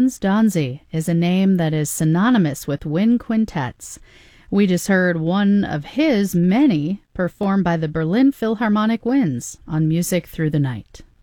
Hans Donzy is a name that is synonymous with wind quintets. We just heard one of his many performed by the Berlin Philharmonic Winds on Music Through the Night.